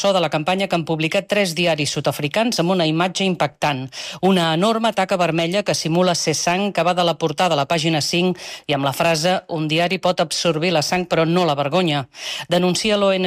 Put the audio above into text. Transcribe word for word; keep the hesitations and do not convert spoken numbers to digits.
ressò de la campanya que han publicat tres diaris sud-africans amb una imatge impactant. Una enorme taca vermella que simula ser sang que va de la portada a la pàgina cinc i amb la frase «Un diari pot absorbir la sang però no la vergonya». Denuncia l'O N